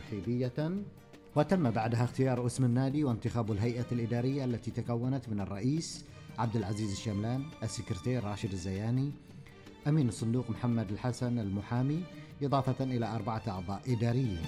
ترحيبية، وتم بعدها اختيار اسم النادي وانتخاب الهيئة الإدارية التي تكونت من الرئيس عبد العزيز الشملان، السكرتير راشد الزياني، أمين الصندوق محمد الحسن المحامي، إضافة إلى 4 أعضاء إداريين.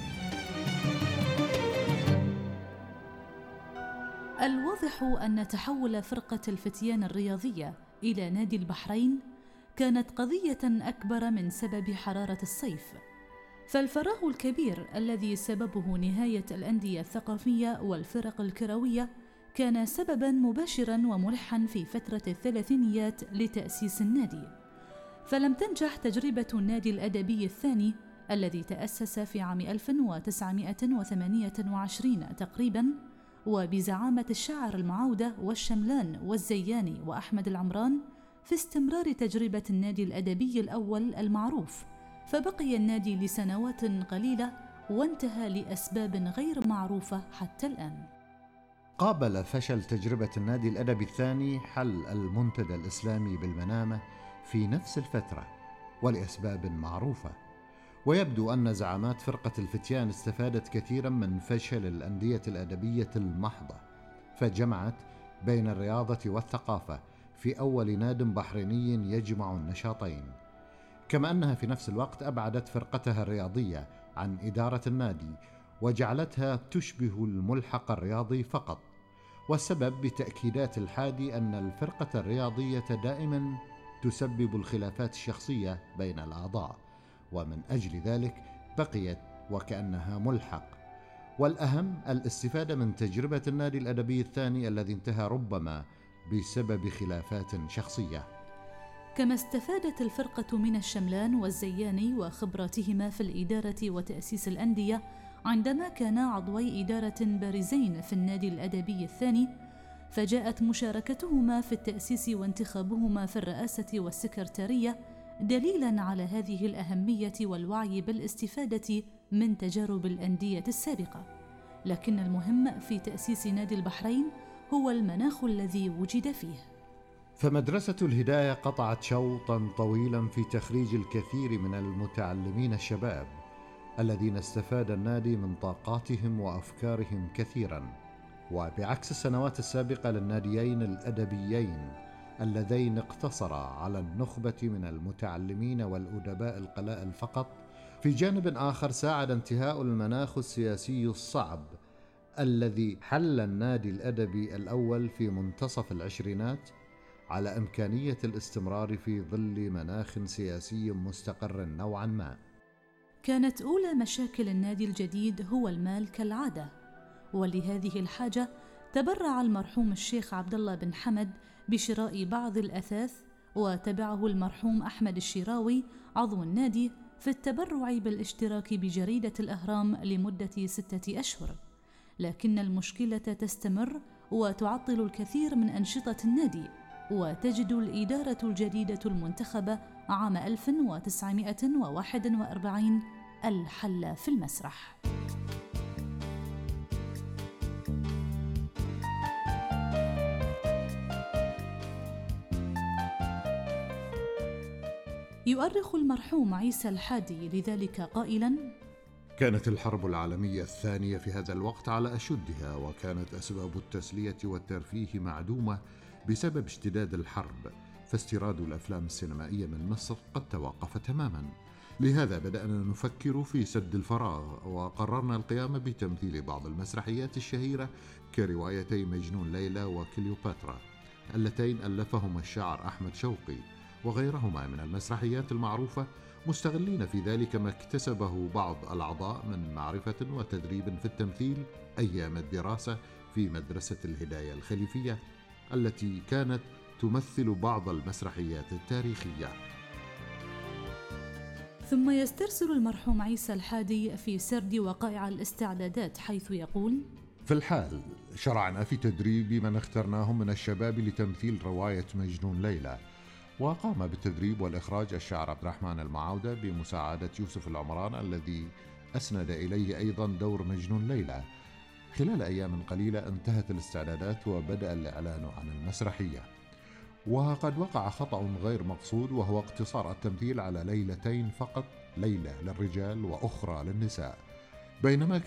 الواضح أن تحول فرقة الفتيان الرياضية إلى نادي البحرين كانت قضية أكبر من سبب حرارة الصيف، فالفراغ الكبير الذي سببه نهاية الأندية الثقافية والفرق الكروية كان سبباً مباشراً وملحاً في فترة الثلاثينيات لتأسيس النادي. فلم تنجح تجربة النادي الأدبي الثاني الذي تأسس في عام 1928 تقريباً، وبزعامة الشاعر المعودة والشملان والزياني وأحمد العمران، في استمرار تجربة النادي الأدبي الأول المعروف، فبقي النادي لسنوات قليلة وانتهى لأسباب غير معروفة حتى الآن. قابل فشل تجربة النادي الأدبي الثاني حل المنتدى الإسلامي بالمنامة في نفس الفترة ولأسباب معروفة، ويبدو أن زعامات فرقة الفتيان استفادت كثيرا من فشل الأندية الأدبية المحضة، فجمعت بين الرياضة والثقافة في أول ناد بحريني يجمع النشاطين، كما أنها في نفس الوقت أبعدت فرقتها الرياضية عن إدارة النادي وجعلتها تشبه الملحق الرياضي فقط. والسبب بتأكيدات الحادي أن الفرقة الرياضية دائما تسبب الخلافات الشخصية بين الأعضاء، ومن أجل ذلك بقيت وكأنها ملحق. والأهم الاستفادة من تجربة النادي الأدبي الثاني الذي انتهى ربما بسبب خلافات شخصية. كما استفادت الفرقة من الشملان والزياني وخبراتهما في الإدارة وتأسيس الأندية عندما كانا عضوي إدارة بارزين في النادي الأدبي الثاني، فجاءت مشاركتهما في التأسيس وانتخابهما في الرئاسة والسكرتارية دليلاً على هذه الأهمية والوعي بالاستفادة من تجارب الأندية السابقة. لكن المهم في تأسيس نادي البحرين هو المناخ الذي وجد فيه. فمدرسة الهداية قطعت شوطاً طويلاً في تخريج الكثير من المتعلمين الشباب الذين استفاد النادي من طاقاتهم وأفكارهم كثيراً، وبعكس السنوات السابقة للناديين الأدبيين اللذين اقتصرا على النخبة من المتعلمين والأدباء القلائل فقط، في جانب آخر ساعد انتهاء المناخ السياسي الصعب الذي حل النادي الأدبي الأول في منتصف العشرينات على إمكانية الاستمرار في ظل مناخ سياسي مستقر نوعا ما. كانت أولى مشاكل النادي الجديد هو المال كالعادة، ولهذه الحاجة تبرع المرحوم الشيخ عبد الله بن حمد بشراء بعض الأثاث، وتبعه المرحوم أحمد الشراوي عضو النادي في التبرع بالاشتراك بجريدة الأهرام لمدة 6 أشهر. لكن المشكلة تستمر وتعطل الكثير من أنشطة النادي، وتجد الإدارة الجديدة المنتخبة عام 1941 الحل في المسرح. يؤرخ المرحوم عيسى الحادي لذلك قائلاً: كانت الحرب العالمية الثانية في هذا الوقت على أشدها، وكانت أسباب التسلية والترفيه معدومة بسبب اشتداد الحرب، فاستيراد الأفلام السينمائية من مصر قد توقف تماما. لهذا بدأنا نفكر في سد الفراغ، وقررنا القيام بتمثيل بعض المسرحيات الشهيرة كروايتي مجنون ليلى وكليوباترا اللتين ألفهما الشاعر أحمد شوقي، وغيرهما من المسرحيات المعروفة، مستغلين في ذلك ما اكتسبه بعض الأعضاء من معرفة وتدريب في التمثيل أيام الدراسة في مدرسة الهداية الخليفية التي كانت تمثل بعض المسرحيات التاريخية. ثم يسترسل المرحوم عيسى الحادي في سرد وقائع الاستعدادات، حيث يقول: في الحال شرعنا في تدريب من اخترناهم من الشباب لتمثيل رواية مجنون ليلى، وقام بالتدريب والإخراج الشاعر عبد الرحمن المعودة بمساعدة يوسف العمران الذي أسند إليه أيضا دور مجنون ليلى. خلال أيام قليلة انتهت الاستعدادات وبدأ الإعلان عن المسرحية، وقد وقع خطأ غير مقصود، وهو اقتصار التمثيل على ليلتين فقط، ليلة للرجال وأخرى للنساء، بينما